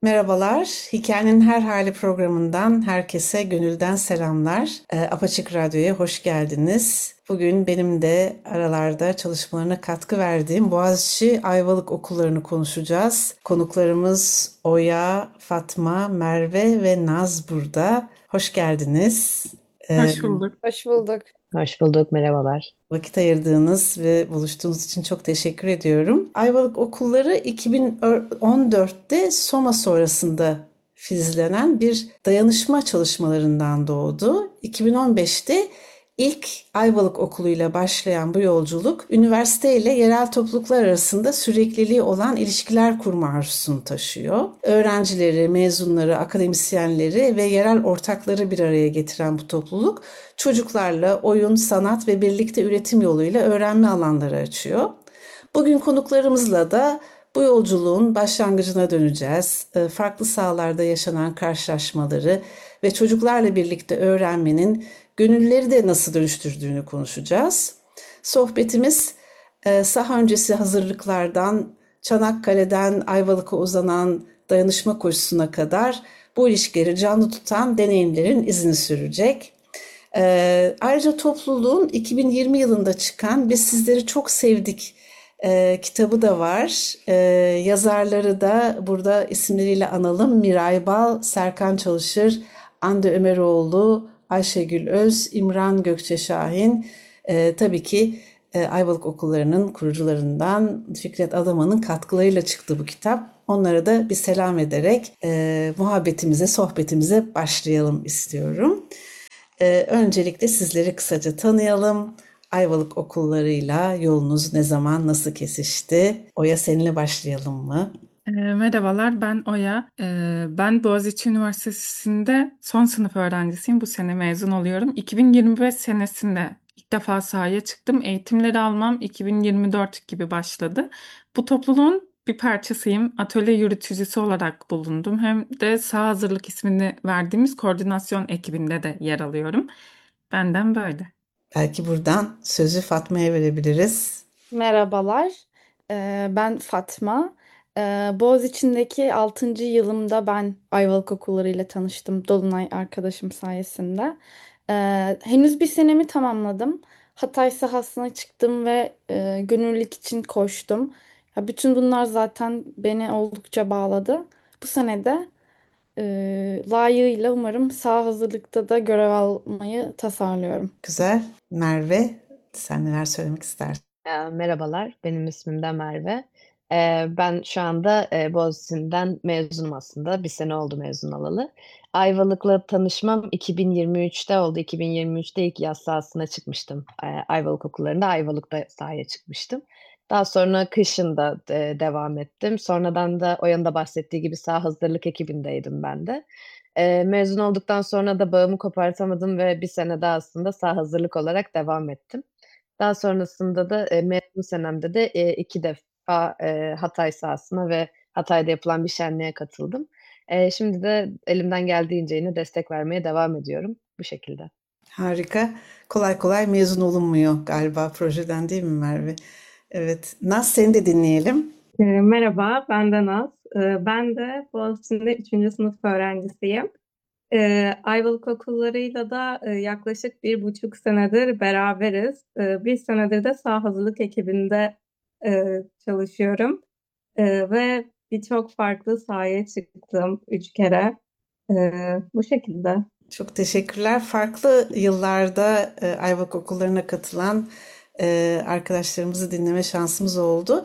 Merhabalar, Hikayenin Her Hali programından herkese gönülden selamlar. Apaçık Radyo'ya hoş geldiniz. Bugün benim de aralarda çalışmalarına katkı verdiğim Boğaziçi Ayvalık okullarını konuşacağız. Konuklarımız Oya, Fatma, Merve ve Naz burada. Hoş geldiniz. Ee, Hoş bulduk. Hoş bulduk. Hoş bulduk, merhabalar. Vakit ayırdığınız ve buluştuğunuz için çok teşekkür ediyorum. Ayvalık Okulları 2014'te Soma sonrasında filizlenen bir dayanışma çalışmalarından doğdu. 2015'te ilk Ayvalık Okulu ile başlayan bu yolculuk, üniversite ile yerel topluluklar arasında sürekliliği olan ilişkiler kurma arzusunu taşıyor. Öğrencileri, mezunları, akademisyenleri ve yerel ortakları bir araya getiren bu topluluk, çocuklarla oyun, sanat ve birlikte üretim yoluyla öğrenme alanları açıyor. Bugün konuklarımızla da bu yolculuğun başlangıcına döneceğiz. Farklı sahalarda yaşanan karşılaşmaları ve çocuklarla birlikte öğrenmenin gönülleri de nasıl dönüştürdüğünü konuşacağız. Sohbetimiz saha öncesi hazırlıklardan, Çanakkale'den Ayvalık'a uzanan dayanışma koşusuna kadar bu ilişkileri canlı tutan deneyimlerin izini sürecek. Ayrıca topluluğun 2020 yılında çıkan Biz Sizleri Çok Sevdik kitabı da var. Yazarları da burada isimleriyle analım. Miray Bal, Serkan Çalışır, Hande Ömeroğlu, Ayşegül Öz, İmran Gökçe Şahin. Tabii ki Ayvalık Okulları'nın kurucularından Fikret Adaman'ın katkılarıyla çıktı bu kitap. Onlara da bir selam ederek muhabbetimize, sohbetimize başlayalım istiyorum. Öncelikle sizleri kısaca tanıyalım. Ayvalık okullarıyla yolunuz ne zaman, nasıl kesişti? Oya, seninle başlayalım mı? Merhabalar, ben Oya. Ben Boğaziçi Üniversitesi'nde son sınıf öğrencisiyim. Bu sene mezun oluyorum. 2025 senesinde ilk defa sahaya çıktım. Eğitimleri almam 2024 gibi başladı. Bu topluluğun bir parçasıyım. Atölye yürütücüsü olarak bulundum. Hem de saha hazırlık ismini verdiğimiz koordinasyon ekibinde de yer alıyorum. Benden böyle. Belki buradan sözü Fatma'ya verebiliriz. Merhabalar. Ben Fatma. Boğaziçi'ndeki 6. yılımda ben Ayvalık Okulları ile tanıştım. Dolunay arkadaşım sayesinde. Henüz bir senemi tamamladım. Hatay sahasına çıktım ve gönüllülük için koştum. Ya bütün bunlar zaten beni oldukça bağladı. Bu sene de layığıyla umarım saha hazırlıkta da görev almayı tasarlıyorum. Güzel. Merve, sen neler söylemek istersin? Merhabalar, benim ismim de Merve. Ben şu anda Boğaziçi'nden mezunum aslında. Bir sene oldu mezun olalı. Ayvalık'la tanışmam 2023'te oldu. 2023'te ilk yaz sahasına çıkmıştım. Ayvalık okullarında, Ayvalık'ta sahaya çıkmıştım. Daha sonra kışın da devam ettim. Sonradan da o yanında bahsettiği gibi saha hazırlık ekibindeydim ben de. Mezun olduktan sonra da bağımı kopartamadım ve bir sene daha aslında saha hazırlık olarak devam ettim. Daha sonrasında da mezun senemde de iki defa Hatay sahasına ve Hatay'da yapılan bir şenliğe katıldım. Şimdi de elimden geldiğince yine destek vermeye devam ediyorum bu şekilde. Harika. Kolay kolay mezun olunmuyor galiba projeden, değil mi Merve? Evet. Naz, seni de dinleyelim. Merhaba, ben de Naz. Ben de Boğaziçi'nde 3. sınıf öğrencisiyim. Ayvalık okullarıyla da yaklaşık 1,5 senedir beraberiz. Bir senedir de saha hazırlık ekibinde çalışıyorum. Ve birçok farklı sahaya çıktım 3 kere. Bu şekilde. Çok teşekkürler. Farklı yıllarda Ayvalık okullarına katılan arkadaşlarımızı dinleme şansımız oldu.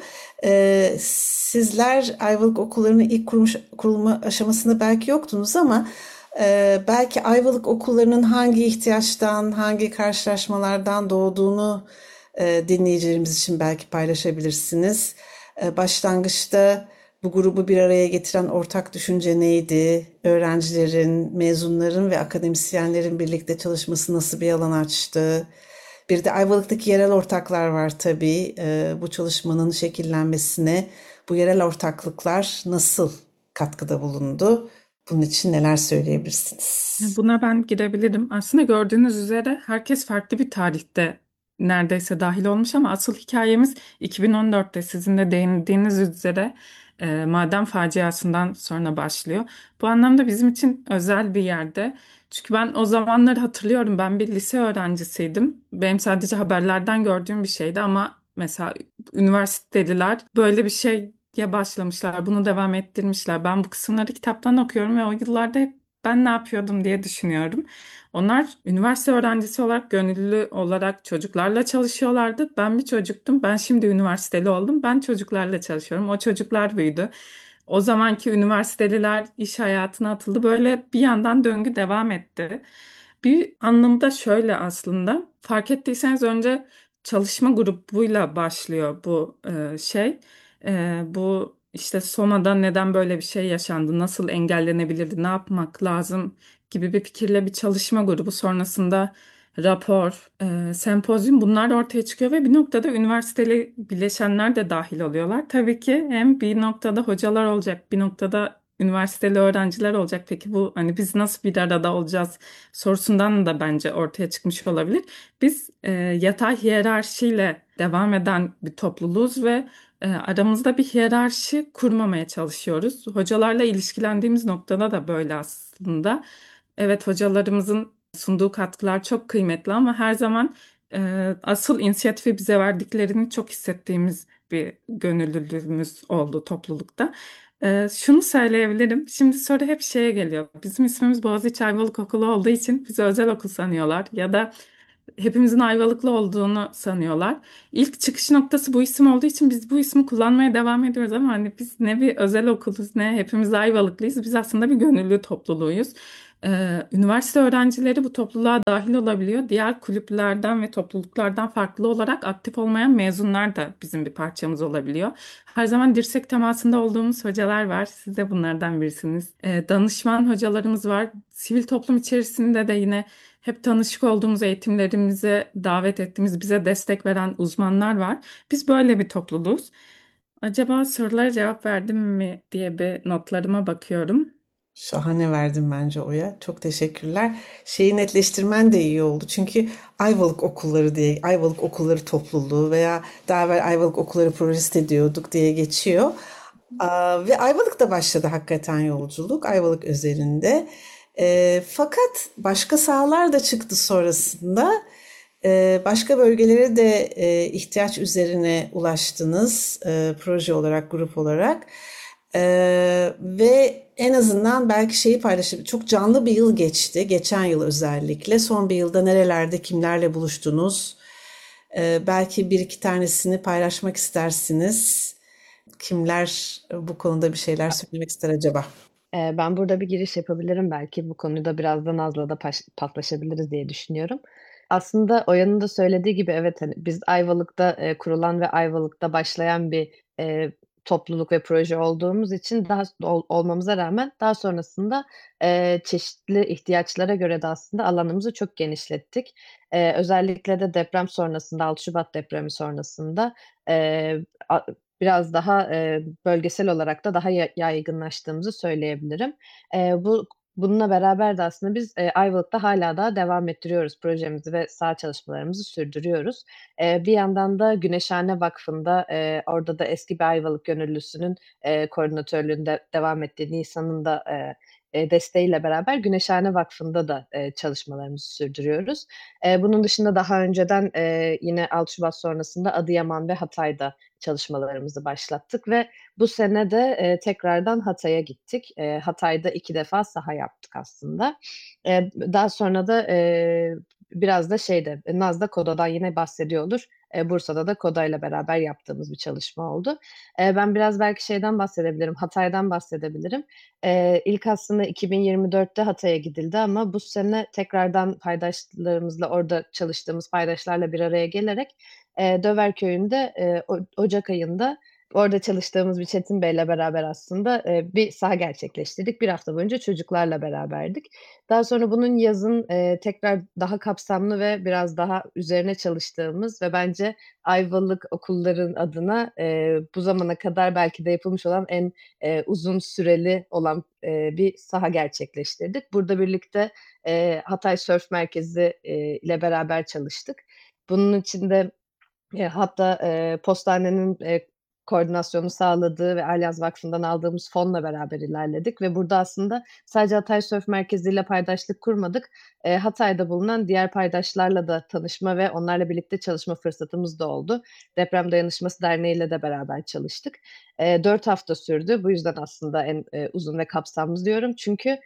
Sizler Ayvalık okullarının ilk kurulma aşamasında belki yoktunuz ama belki Ayvalık okullarının hangi ihtiyaçtan, hangi karşılaşmalardan doğduğunu dinleyicilerimiz için belki paylaşabilirsiniz. Başlangıçta bu grubu bir araya getiren ortak düşünce neydi? Öğrencilerin, mezunların ve akademisyenlerin birlikte çalışması nasıl bir alan açtı? Bir de Ayvalık'taki yerel ortaklar var tabii. Bu çalışmanın şekillenmesine bu yerel ortaklıklar nasıl katkıda bulundu? Bunun için neler söyleyebilirsiniz? Buna ben girebilirim. Aslında gördüğünüz üzere herkes farklı bir tarihte neredeyse dahil olmuş ama asıl hikayemiz 2014'te sizin de değindiğiniz üzere maden faciasından sonra başlıyor. Bu anlamda bizim için özel bir yerde. Çünkü ben o zamanları hatırlıyorum. Ben bir lise öğrencisiydim. Benim sadece haberlerden gördüğüm bir şeydi ama mesela üniversiteliler böyle bir şeye başlamışlar. Bunu devam ettirmişler. Ben bu kısımları kitaptan okuyorum ve o yıllarda hep ben ne yapıyordum diye düşünüyorum. Onlar üniversite öğrencisi olarak gönüllü olarak çocuklarla çalışıyorlardı. Ben bir çocuktum. Ben şimdi üniversiteli oldum. Ben çocuklarla çalışıyorum. O çocuklar büyüdü. O zamanki üniversiteliler iş hayatına atıldı. Böyle bir yandan döngü devam etti. Bir anlamda şöyle aslında. Fark ettiyseniz önce çalışma grubuyla başlıyor bu şey. Bu işte Soma'da neden böyle bir şey yaşandı, nasıl engellenebilirdi, ne yapmak lazım gibi bir fikirle bir çalışma grubu. Sonrasında rapor, sempozyum bunlar ortaya çıkıyor ve bir noktada üniversiteli bileşenler de dahil oluyorlar. Tabii ki hem bir noktada hocalar olacak, bir noktada üniversiteli öğrenciler olacak. Peki bu hani biz nasıl bir arada olacağız sorusundan da bence ortaya çıkmış olabilir. Biz yatay hiyerarşiyle devam eden bir topluluğuz ve aramızda bir hiyerarşi kurmamaya çalışıyoruz. Hocalarla ilişkilendiğimiz noktada da böyle aslında. Evet, hocalarımızın sunduğu katkılar çok kıymetli ama her zaman asıl inisiyatifi bize verdiklerini çok hissettiğimiz bir gönüllülüğümüz oldu toplulukta. Şunu söyleyebilirim. Şimdi soru hep şeye geliyor. Bizim ismimiz Boğaziçi Ayvalık Okulu olduğu için bizi özel okul sanıyorlar ya da hepimizin Ayvalıklı olduğunu sanıyorlar. İlk çıkış noktası bu isim olduğu için biz bu ismi kullanmaya devam ediyoruz ama hani biz ne bir özel okuluz ne hepimiz Ayvalıklıyız. Biz aslında bir gönüllü topluluğuyuz. Üniversite öğrencileri bu topluluğa dahil olabiliyor. Diğer kulüplerden ve topluluklardan farklı olarak aktif olmayan mezunlar da bizim bir parçamız olabiliyor. Her zaman dirsek temasında olduğumuz hocalar var. Siz de bunlardan birisiniz. Danışman hocalarımız var. Sivil toplum içerisinde de yine hep tanışık olduğumuz eğitimlerimize davet ettiğimiz, bize destek veren uzmanlar var. Biz böyle bir topluluğuz. Acaba sorulara cevap verdim mi diye bir notlarıma bakıyorum. Şahane verdin bence Oya. Çok teşekkürler. Şeyi netleştirmen de iyi oldu. Çünkü Ayvalık Okulları diye, Ayvalık Okulları Topluluğu veya daha evvel Ayvalık Okulları Projesi diyorduk diye geçiyor. Ve Ayvalık'ta başladı hakikaten yolculuk. Ayvalık özelinde. Fakat başka sahalar da çıktı sonrasında. Başka bölgelere de ihtiyaç üzerine ulaştınız proje olarak, grup olarak. Ve en azından belki şeyi paylaşıp çok canlı bir yıl geçti. Geçen yıl özellikle. Son bir yılda nerelerde, kimlerle buluştunuz? Belki bir iki tanesini paylaşmak istersiniz. Kimler bu konuda bir şeyler söylemek ister acaba? Ben burada bir giriş yapabilirim belki. Bu konuyu da birazdan Naz'la da paslaşabiliriz diye düşünüyorum. Aslında Oya'nın da söylediği gibi evet hani biz Ayvalık'ta kurulan ve Ayvalık'ta başlayan bir topluluk ve proje olduğumuz için daha olmamıza rağmen daha sonrasında çeşitli ihtiyaçlara göre de aslında alanımızı çok genişlettik. Özellikle de deprem sonrasında 6 Şubat depremi sonrasında e, a- biraz daha bölgesel olarak da daha yaygınlaştığımızı söyleyebilirim. Bununla beraber de aslında biz Ayvalık'ta hala daha devam ettiriyoruz projemizi ve saha çalışmalarımızı sürdürüyoruz. Bir yandan da Güneşhane Vakfı'nda orada da eski bir Ayvalık gönüllüsünün koordinatörlüğünde devam ettiği Nisan'ın da desteğiyle beraber Güneşhane Vakfı'nda da çalışmalarımızı sürdürüyoruz. Bunun dışında daha önceden yine 6 Şubat sonrasında Adıyaman ve Hatay'da çalışmalarımızı başlattık ve bu sene de tekrardan Hatay'a gittik. Hatay'da 2 defa saha yaptık aslında. Daha sonra da biraz da Naz'da Koda'dan yine bahsediyor olur. Bursa'da da Koda ile beraber yaptığımız bir çalışma oldu. Ben biraz belki şeyden bahsedebilirim, Hatay'dan bahsedebilirim. İlk aslında 2024'te Hatay'a gidildi ama bu sene tekrardan paydaşlarımızla orada çalıştığımız paydaşlarla bir araya gelerek Döver Köyü'nde Ocak ayında orada çalıştığımız bir Çetin Bey'le beraber aslında bir saha gerçekleştirdik. Bir hafta boyunca çocuklarla beraberdik. Daha sonra bunun yazın tekrar daha kapsamlı ve biraz daha üzerine çalıştığımız ve bence Ayvalık okulların adına bu zamana kadar belki de yapılmış olan en uzun süreli olan bir saha gerçekleştirdik. Burada birlikte Hatay Sörf Merkezi ile beraber çalıştık. Bunun için de hatta postanenin koordinasyonu sağladığı ve Alyans Vakfı'ndan aldığımız fonla beraber ilerledik ve burada aslında sadece Hatay Sörf Merkezi ile paydaşlık kurmadık. Hatay'da bulunan diğer paydaşlarla da tanışma ve onlarla birlikte çalışma fırsatımız da oldu. Deprem Dayanışması Derneği ile de beraber çalıştık. 4 hafta sürdü. Bu yüzden aslında en uzun ve kapsamlı diyorum. Çünkü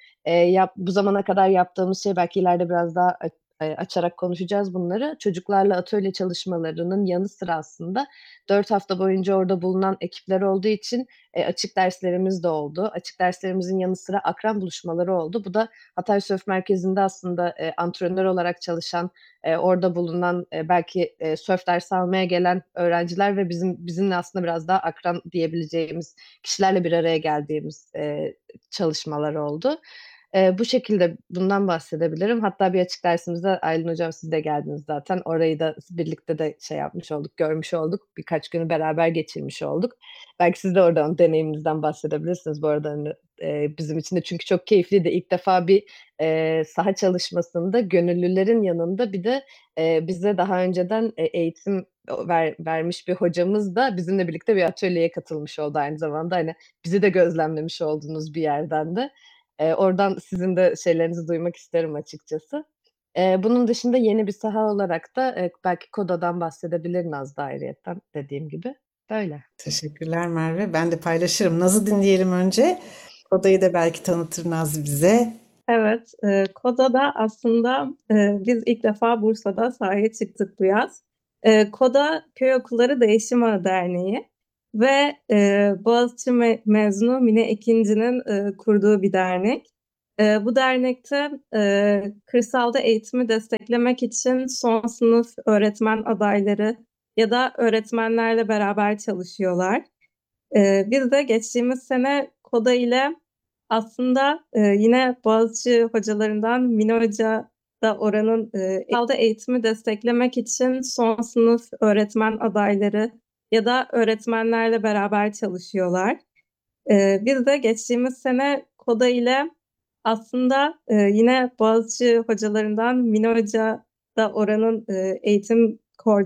bu zamana kadar yaptığımız şey, belki ileride biraz daha açarak konuşacağız bunları. Çocuklarla atölye çalışmalarının yanı sıra aslında 4 hafta boyunca orada bulunan ekipler olduğu için açık derslerimiz de oldu. Açık derslerimizin yanı sıra akran buluşmaları oldu. Bu da Hatay Sörf Merkezi'nde aslında antrenör olarak çalışan, orada bulunan, belki sörf dersi almaya gelen öğrenciler ve bizimle aslında biraz daha akran diyebileceğimiz kişilerle bir araya geldiğimiz çalışmalar oldu. Bu şekilde bundan bahsedebilirim. Hatta bir açık dersimizde Aylin Hocam siz de geldiniz zaten. Orayı da birlikte de yapmış olduk, görmüş olduk. Birkaç günü beraber geçirmiş olduk. Belki siz de oradan deneyiminizden bahsedebilirsiniz bu arada. Hani, bizim için de çünkü çok keyifliydi. İlk defa bir saha çalışmasında gönüllülerin yanında bir de bize daha önceden eğitim vermiş bir hocamız da bizimle birlikte bir atölyeye katılmış oldu aynı zamanda. Hani bizi de gözlemlemiş oldunuz bir yerden de. Oradan sizin de şeylerinizi duymak isterim açıkçası. Bunun dışında yeni bir saha olarak da belki KODA'dan bahsedebilir Naz da ayrıyetten dediğim gibi. Böyle. Teşekkürler Merve. Ben de paylaşırım. Naz'ı dinleyelim önce. Odayı da belki tanıtır Naz bize. Evet, KODA'da aslında biz ilk defa Bursa'da sahaya çıktık bu yaz. KODA Köy Okulları Değişim Ağı Derneği ve Boğaziçi mezunu Mine Ekinci'nin kurduğu bir dernek. Bu dernekte kırsalda eğitimi desteklemek için son sınıf öğretmen adayları ya da öğretmenlerle beraber çalışıyorlar. Biz de geçtiğimiz sene KODA ile aslında yine Boğaziçi hocalarından Mine Hoca da oranın kırsalda eğitimi desteklemek için son sınıf öğretmen adayları ya da öğretmenlerle beraber çalışıyorlar. Biz de geçtiğimiz sene KODA ile aslında yine Boğaziçi hocalarından Mine Hoca da oranın eğitim